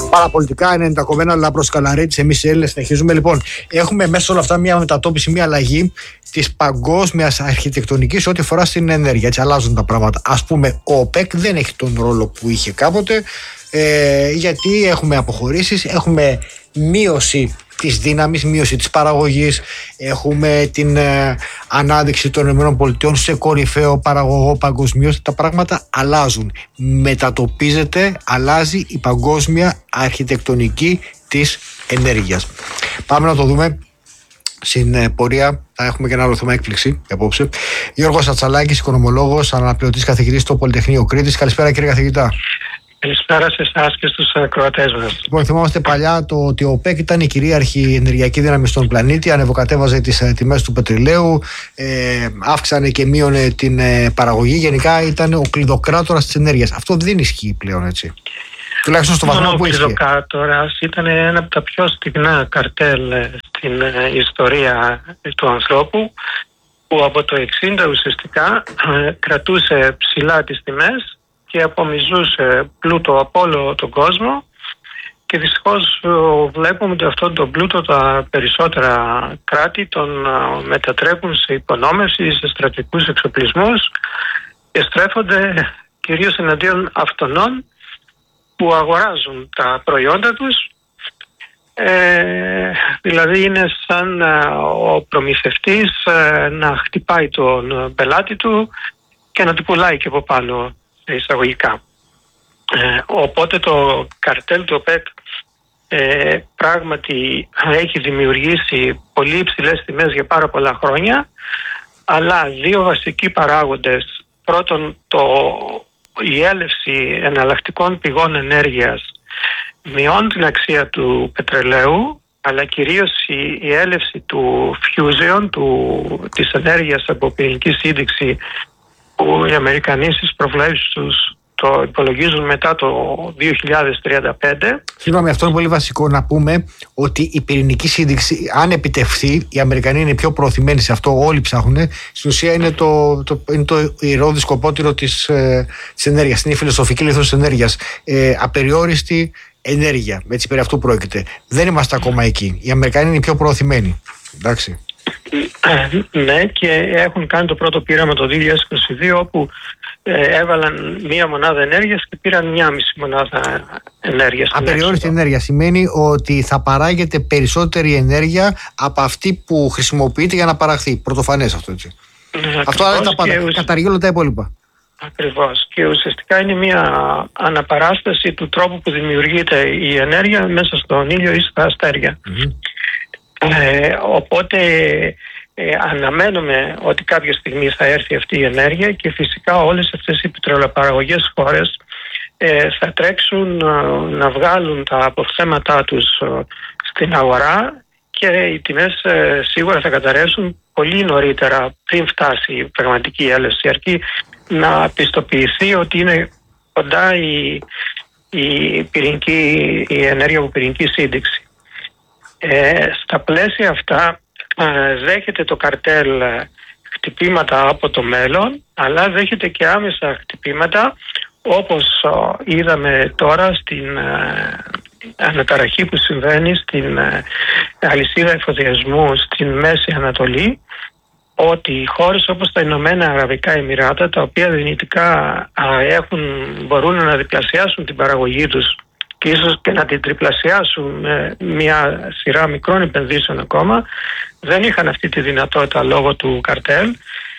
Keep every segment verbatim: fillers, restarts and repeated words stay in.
Παραπολιτικά ενενήντα κόμμα ένα Λάμπρος Καλαρίτης, εμείς οι Έλληνες συνεχίζουμε. Λοιπόν, έχουμε μέσα σε όλα αυτά μια μετατόπιση, μια αλλαγή της παγκόσμιας αρχιτεκτονικής ό,τι αφορά στην ενέργεια. Έτσι αλλάζουν τα πράγματα. Ας πούμε, ο ΟΠΕΚ δεν έχει τον ρόλο που είχε κάποτε, ε, γιατί έχουμε αποχωρήσεις, έχουμε μείωση της δύναμης, μείωση της παραγωγής, έχουμε την ε, ανάδειξη των ΗΠΑ σε κορυφαίο παραγωγό παγκοσμίως. Τα πράγματα αλλάζουν. Μετατοπίζεται, αλλάζει η παγκόσμια αρχιτεκτονική της ενέργειας. Πάμε να το δούμε στην ε, πορεία. Θα έχουμε και ένα άλλο θέμα έκπληξη απόψε. Γιώργος Ατσαλάκης, οικονομολόγος, αναπληρωτής καθηγητής στο Πολυτεχνείο Κρήτης. Καλησπέρα, κύριε καθηγητά. Καλησπέρα σε εσάς και στους ακροατές μας. Λοιπόν, θυμάμαστε παλιά το ότι ο ΟΠΕΚ ήταν η κυρίαρχη ενεργειακή δύναμη στον πλανήτη, ανεβοκατέβαζε τις ε, τιμές του πετρελαίου, ε, αύξανε και μείωνε την ε, παραγωγή. Γενικά ήταν ο κλειδοκράτορας της ενέργειας. Αυτό δεν ισχύει πλέον, έτσι. Τουλάχιστον στο βαθμό που ισχύει. Ο κλειδοκράτορας ήταν ένα από τα πιο στιγνά καρτέλ στην ε, ιστορία του ανθρώπου, που από το εξήντα ουσιαστικά ε, κρατούσε ψηλά τις τιμές και απομυζούσε πλούτο από όλο τον κόσμο, και δυστυχώς βλέπουμε ότι αυτόν τον πλούτο τα περισσότερα κράτη τον μετατρέπουν σε υπονόμευση, σε στρατιωτικούς εξοπλισμούς και στρέφονται κυρίως εναντίον αυτών που αγοράζουν τα προϊόντα τους. Ε, δηλαδή είναι σαν ο προμηθευτής να χτυπάει τον πελάτη του και να του πουλάει και από πάνω εισαγωγικά. Ε, οπότε το καρτέλ του ΟΠΕΚ ε, πράγματι έχει δημιουργήσει πολύ υψηλές τιμές για πάρα πολλά χρόνια, αλλά δύο βασικοί παράγοντες. Πρώτον, το, η έλευση εναλλακτικών πηγών ενέργειας μειώνει την αξία του πετρελαίου, αλλά κυρίως η, η έλευση του fusion, του, της ενέργειας από πυρηνική σύνδεξη, που οι Αμερικανοί στις προβλέψεις τους το υπολογίζουν μετά το δύο χιλιάδες τριάντα πέντε. Συγγνώμη, αυτό είναι πολύ βασικό να πούμε, ότι η πυρηνική σύνδεξη, αν επιτευχθεί, οι Αμερικανοί είναι πιο προωθημένοι σε αυτό, όλοι ψάχνουν. Στην ουσία είναι το, το, είναι το ιερό δισκοπότηρο της, ε, της ενέργειας, είναι η φιλοσοφική λίθος της ενέργειας. Ε, απεριόριστη ενέργεια, έτσι περί αυτού πρόκειται. Δεν είμαστε ακόμα εκεί. Οι Αμερικανοί είναι πιο προωθημένοι. Εντάξει. Ναι, και έχουν κάνει το πρώτο πείραμα το δύο χιλιάδες είκοσι δύο, όπου ε, έβαλαν μία μονάδα ενέργειας και πήραν μία μισή μονάδα ενέργειας. Απεριόριστη ενέργεια σημαίνει ότι θα παράγεται περισσότερη ενέργεια από αυτή που χρησιμοποιείται για να παραχθεί. Πρωτοφανές αυτό, έτσι. Ναι, αυτό άρα τα πάντα. Ουσ... Καταργεί όλα τα υπόλοιπα. Ακριβώς. Και ουσιαστικά είναι μία αναπαράσταση του τρόπου που δημιουργείται η ενέργεια μέσα στον ήλιο ή στα αστέρια. Mm-hmm. Ε, οπότε ε, αναμένουμε ότι κάποια στιγμή θα έρθει αυτή η ενέργεια, και φυσικά όλες αυτές οι πετρελαιοπαραγωγές χώρες ε, θα τρέξουν ε, να βγάλουν τα αποθέματά τους ε, στην αγορά, και οι τιμές ε, σίγουρα θα καταρρεύσουν πολύ νωρίτερα, πριν φτάσει η πραγματική έλευση, αρκεί να πιστοποιηθεί ότι είναι κοντά η, η, πυρηνική, η ενέργεια από πυρηνική σύνδεξη. Ε, στα πλαίσια αυτά ε, δέχεται το καρτέλ χτυπήματα από το μέλλον, αλλά δέχεται και άμεσα χτυπήματα, όπως ε, είδαμε τώρα στην ε, αναταραχή που συμβαίνει στην ε, αλυσίδα εφοδιασμού στην Μέση Ανατολή, ότι οι χώρες όπως τα Ηνωμένα Αραβικά Εμιράτα, τα οποία δυνητικά ε, έχουν, μπορούν να διπλασιάσουν την παραγωγή τους και ίσως και να την τριπλασιάσουν με μια σειρά μικρών επενδύσεων ακόμα, δεν είχαν αυτή τη δυνατότητα λόγω του καρτέλ.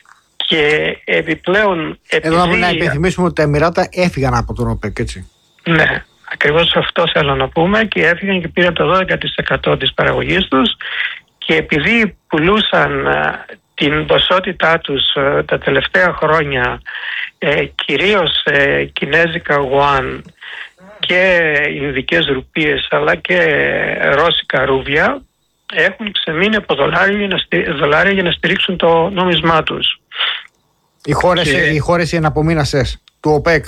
Και επιπλέον... Εδώ επειδή... να υπενθυμίσουμε ότι τα Εμιράτα έφυγαν από τον ΟΠΕΚ, έτσι. Ναι, ακριβώς αυτό θέλω να πούμε, και έφυγαν και πήραν το δώδεκα τοις εκατό της παραγωγής τους, και επειδή πουλούσαν την ποσότητά τους τα τελευταία χρόνια ε, κυρίως ε, κινέζικα γουάν και ινδικές ρουπίες, αλλά και ρώσικα ρούβια, έχουν ξεμείνει από δολάρια για να στηρίξουν το νόμισμά τους. Οι χώρες, και... οι, χώρες οι εναπομείνασες του ΟΠΕΚ.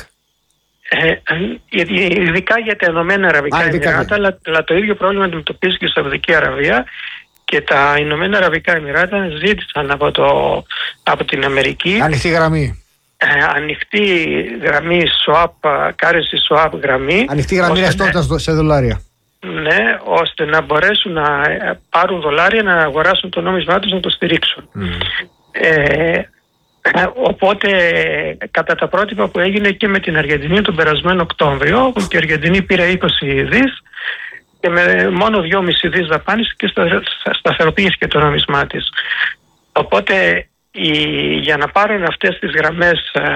Ε, ειδικά για τα Ηνωμένα Αραβικά Εμιράτα, αλλά, αλλά το ίδιο πρόβλημα αντιμετωπίζει και η Σαουδική Αραβία, και τα Ηνωμένα Αραβικά Εμιράτα ζήτησαν από, το, από την Αμερική ανοιχτή γραμμή. ε, ανοιχτή γραμμή swap, currency swap γραμμή. Ανοιχτή γραμμή ρευστότητας σε δολάρια. Ναι, ώστε να μπορέσουν να πάρουν δολάρια, να αγοράσουν το νόμισμά τους, να το στηρίξουν. Mm. Ε, οπότε κατά τα πρότυπα που έγινε και με την Αργεντινή τον περασμένο Οκτώβριο, όπου και η Αργεντινή πήρε είκοσι δις και με μόνο δυόμισι δις δαπάνησε και σταθεροποιήθηκε το νόμισμά της. Οπότε η, για να πάρουν αυτές τις γραμμές ε,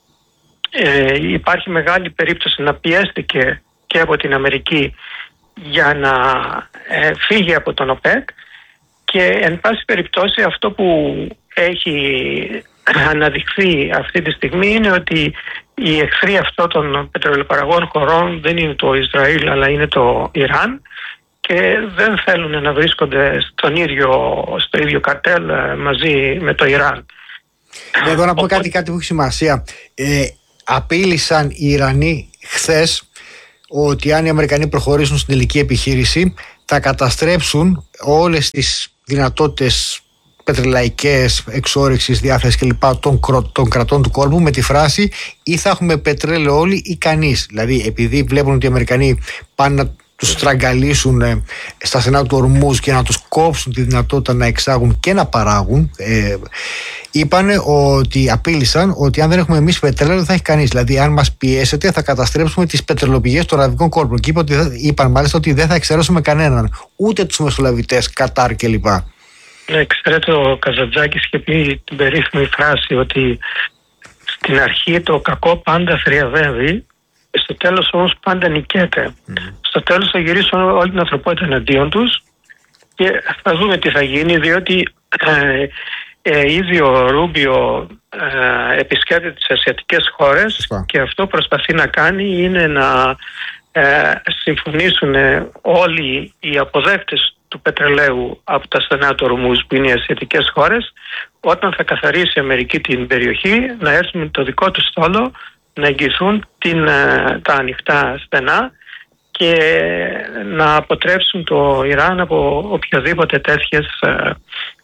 ε, υπάρχει μεγάλη περίπτωση να πιέστηκε και από την Αμερική για να ε, φύγει από τον ΟΠΕΚ, και εν πάση περιπτώσει αυτό που έχει αναδειχθεί αυτή τη στιγμή είναι ότι οι εχθροί αυτών των πετρελαιοπαραγών χωρών δεν είναι το Ισραήλ αλλά είναι το Ιράν, και δεν θέλουν να βρίσκονται στον ίδιο, στο ίδιο καρτέλ μαζί με το Ιράν. Εδώ να πω κάτι, κάτι που έχει σημασία. Ε, απείλησαν οι Ιρανοί χθες ότι αν οι Αμερικανοί προχωρήσουν στην τελική επιχείρηση θα καταστρέψουν όλες τις δυνατότητες πετρελαϊκές, εξόρυξης, διάθεσης κλπ. Των, των κρατών του κόλπου, με τη φράση ή θα έχουμε πετρέλαιο όλοι ή κανείς. Δηλαδή, επειδή βλέπουν ότι οι Αμερικανοί πάνε να τους στραγγαλίσουν ε, στα στενά του Ορμούζ και να τους κόψουν τη δυνατότητα να εξάγουν και να παράγουν, ε, είπανε ότι απείλησαν ότι αν δεν έχουμε εμείς πετρέλαιο δεν θα έχει κανείς. Δηλαδή, αν μας πιέσετε, θα καταστρέψουμε τις πετρελοπηγές των αραβικών κόλπων. Και είπαν, ότι, είπαν μάλιστα ότι δεν θα εξαιρέσουμε κανέναν, ούτε τους μεσολαβητές, Κατάρ κλπ. Ναι, ξέρετε, ο Καζαντζάκης είχε πει την περίφημη φράση ότι στην αρχή το κακό πάντα θριαδεύει, στο τέλος όμως πάντα νικέται. Mm. Στο τέλος θα γυρίσουν όλη την ανθρωπότητα εναντίον τους και θα δούμε τι θα γίνει, διότι ε, ε, ήδη ο Ρούμπιο ε, επισκέπτεται τις ασιατικές χώρες mm. και αυτό προσπαθεί να κάνει είναι να ε, συμφωνήσουν όλοι οι αποδέκτες του πετρελαίου από τα στενά του Ορμούζ, που είναι οι ασιατικές χώρες, όταν θα καθαρίσει η Αμερική την περιοχή, να έρθουν με το δικό του στόλο να εγγυηθούν την, τα ανοιχτά στενά και να αποτρέψουν το Ιράν από οποιαδήποτε τέτοιες ε,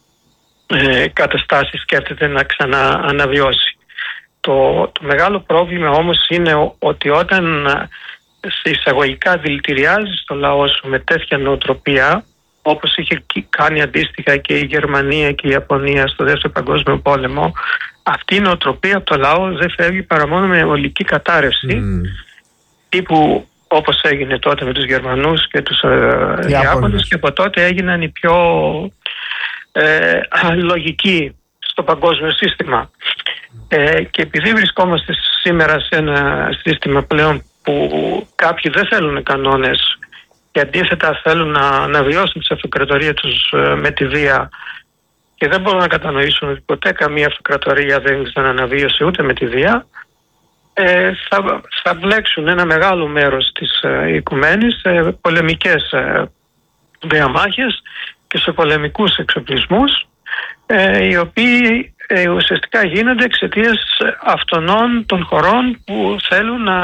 ε, καταστάσεις σκέφτεται να ξανααναβιώσει. Το, το μεγάλο πρόβλημα όμως είναι ότι όταν σε εισαγωγικά δηλητηριάζεις το λαό σου με τέτοια νοοτροπία, όπως είχε κάνει αντίστοιχα και η Γερμανία και η Ιαπωνία στο Δεύτερο Παγκόσμιο Πόλεμο, αυτή η νοοτροπία από το λαό δεν φεύγει παρά μόνο με ολική κατάρρευση, mm. τύπου όπως έγινε τότε με τους Γερμανούς και τους ε, Ιάπωνες, και από τότε έγιναν οι πιο ε, λογικοί στο παγκόσμιο σύστημα. Ε, και επειδή βρισκόμαστε σήμερα σε ένα σύστημα πλέον που κάποιοι δεν θέλουν κανόνες και αντίθετα θέλουν να, να βιώσουν τις αυτοκρατορίες τους ε, με τη βία, και δεν μπορούν να κατανοήσουν ότι ποτέ καμία αυτοκρατορία δεν ξαναναβίωσε ούτε με τη βία, ε, θα, θα βλέξουν ένα μεγάλο μέρος της ε, οικουμένης σε πολεμικές ε, διαμάχες και σε πολεμικούς εξοπλισμούς, ε, οι οποίοι ε, ουσιαστικά γίνονται εξαιτίας αυτών των χωρών που θέλουν να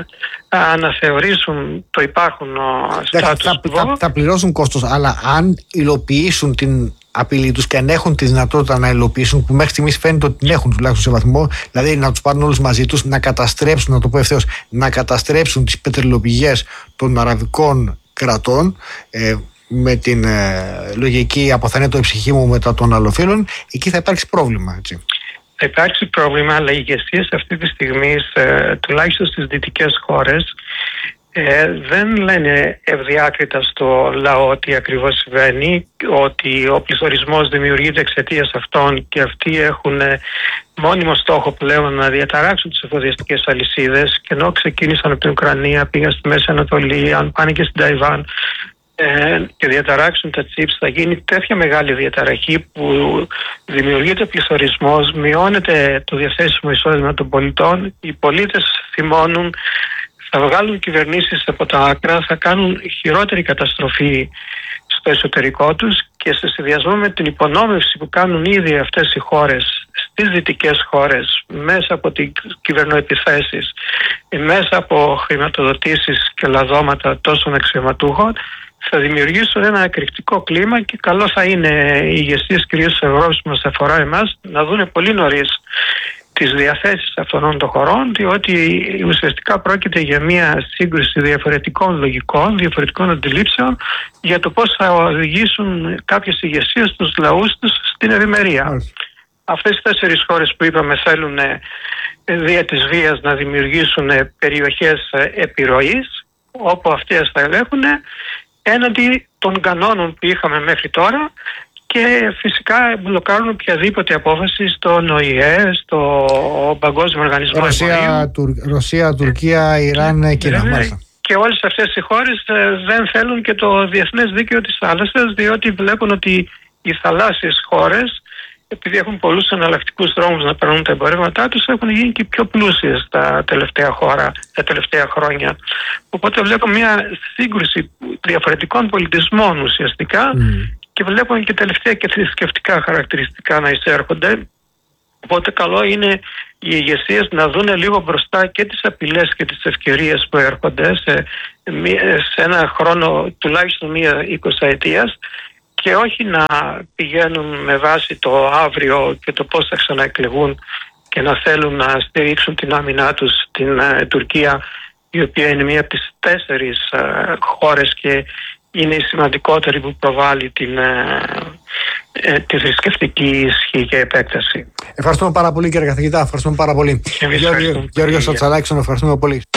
αναθεωρήσουν το υπάρχον status quo. Θα, θα, θα πληρώσουν κόστος, αλλά αν υλοποιήσουν την απειλή τους και αν έχουν τη δυνατότητα να υλοποιήσουν, που μέχρι στιγμής φαίνεται ότι την έχουν τουλάχιστον σε βαθμό, δηλαδή να τους πάρουν όλους μαζί τους, να καταστρέψουν, να το πω ευθέως, να καταστρέψουν τις πετρελαιοπηγές των αραβικών κρατών, ε, με την ε, λογική αποθανέτω η ψυχή μου μετά των αλλοφύλων, εκεί θα υπάρξει πρόβλημα, έτσι. Θα υπάρξει πρόβλημα, αλλά οι ηγεσίες αυτή τη στιγμή, ε, τουλάχιστον στις δυτικές χώρες, ε, δεν λένε ευδιάκριτα στο λαό τι ακριβώς συμβαίνει, ότι ο πληθωρισμός δημιουργείται εξαιτίας αυτών και αυτοί έχουν μόνιμο στόχο πλέον να διαταράξουν τις εφοδιαστικές αλυσίδες, και ενώ ξεκίνησαν από την Ουκρανία, πήγαν στη Μέση Ανατολή, αν πάνε και στην Ταϊβάν και διαταράξουν τα chips, θα γίνει τέτοια μεγάλη διαταραχή που δημιουργείται πληθωρισμός, μειώνεται το διαθέσιμο εισόδημα των πολιτών, οι πολίτες θυμώνουν, θα βγάλουν κυβερνήσεις από τα άκρα, θα κάνουν χειρότερη καταστροφή στο εσωτερικό τους, και σε συνδυασμό με την υπονόμευση που κάνουν ήδη αυτές οι χώρες στις δυτικές χώρες μέσα από τις κυβερνοεπιθέσεις, μέσα από χρηματοδοτήσεις και λαδώματα τόσων αξιωματούχων, θα δημιουργήσουν ένα εκρηκτικό κλίμα, και καλό θα είναι οι ηγεσίες κυρίως της Ευρώπης που μας αφορά εμάς να δουν πολύ νωρίς τις διαθέσεις αυτών των χωρών, διότι ουσιαστικά πρόκειται για μια σύγκρουση διαφορετικών λογικών, διαφορετικών αντιλήψεων για το πώς θα οδηγήσουν κάποιες ηγεσίες στους λαούς τους στην ευημερία. Mm. Αυτές οι τέσσερις χώρες που είπαμε θέλουν δια της βίας να δημιουργήσουν περιοχές επιρροής, όπου αυτές θα ελέγχουν έναντι των κανόνων που είχαμε μέχρι τώρα, και φυσικά μπλοκάρουν οποιαδήποτε απόφαση στον Ο Η Ε, στο Παγκόσμιο Οργανισμό Ρωσία, Τουρ, Ρωσία, Τουρκία, Ιράν και Ιράν. Και όλες αυτές οι χώρες δεν θέλουν και το διεθνές δίκαιο της θάλασσας, διότι βλέπουν ότι οι θαλάσσιες χώρες, επειδή έχουν πολλούς εναλλακτικούς δρόμους να περνούν τα εμπορεύματά τους, έχουν γίνει και πιο πλούσιες τα τελευταία, χώρα, τα τελευταία χρόνια. Οπότε βλέπω μια σύγκρουση διαφορετικών πολιτισμών ουσιαστικά, mm. και βλέπουμε και τελευταία και θρησκευτικά χαρακτηριστικά να εισέρχονται. Οπότε καλό είναι οι ηγεσίες να δουν λίγο μπροστά και τις απειλές και τις ευκαιρίες που έρχονται σε, σε ένα χρόνο τουλάχιστον μία εικοσαετίας, και όχι να πηγαίνουν με βάση το αύριο και το πώς θα ξαναεκλεγούν και να θέλουν να στηρίξουν την άμυνά τους στην uh, Τουρκία, η οποία είναι μία από τις τέσσερις uh, χώρες και είναι η σημαντικότερη που προβάλλει την, ε, τη θρησκευτική ισχύ και επέκταση. Ευχαριστούμε πάρα πολύ, κύριε καθηγητά. Ευχαριστούμε πάρα πολύ. Γιώργος Σατσαλάκης, ευχαριστούμε πολύ.